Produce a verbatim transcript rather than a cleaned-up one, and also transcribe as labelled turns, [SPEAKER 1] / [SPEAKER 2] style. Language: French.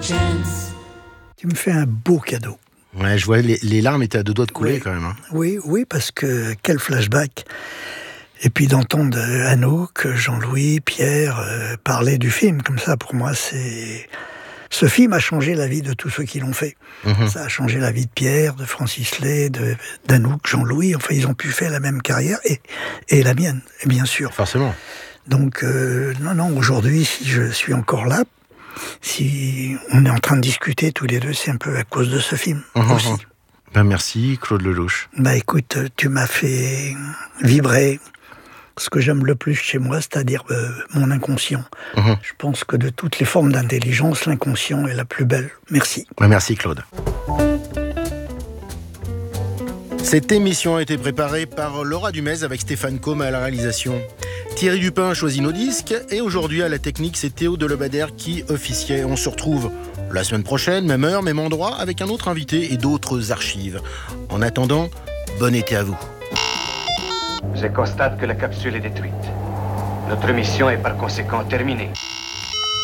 [SPEAKER 1] Tu me fais un beau cadeau.
[SPEAKER 2] Ouais, je vois, les, les larmes étaient à deux doigts de couler
[SPEAKER 1] oui.
[SPEAKER 2] quand même. Hein.
[SPEAKER 1] Oui, oui, parce que quel flashback. Et puis d'entendre Anouk, Jean-Louis, Pierre euh, parler du film, comme ça, pour moi, c'est... Ce film a changé la vie de tous ceux qui l'ont fait. Mmh. Ça a changé la vie de Pierre, de Francis Lay, de, d'Anouk, Jean-Louis. Enfin, ils ont pu faire la même carrière, et, et la mienne, bien sûr.
[SPEAKER 2] Forcément.
[SPEAKER 1] Donc, euh, non, non, aujourd'hui, si je suis encore là, si on est en train de discuter tous les deux, c'est un peu à cause de ce film mmh. aussi.
[SPEAKER 2] Ben merci, Claude Lelouch.
[SPEAKER 1] Bah écoute, tu m'as fait vibrer ce que j'aime le plus chez moi, c'est-à-dire euh, mon inconscient. Mmh. Je pense que de toutes les formes d'intelligence, l'inconscient est la plus belle. Merci.
[SPEAKER 2] Ben merci, Claude. Cette émission a été préparée par Laura Dumez avec Stéphane Combe à la réalisation. Thierry Dupin a choisi nos disques et aujourd'hui à la technique, c'est Théo Delobadère qui officiait. On se retrouve la semaine prochaine, même heure, même endroit, avec un autre invité et d'autres archives. En attendant, bon été à vous.
[SPEAKER 3] Je constate que la capsule est détruite. Notre mission est par conséquent terminée.